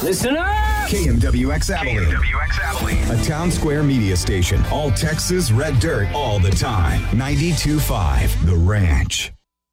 Listen up! KMWX Abilene. A town square media station. All Texas red dirt all the time. 92.5 The Ranch.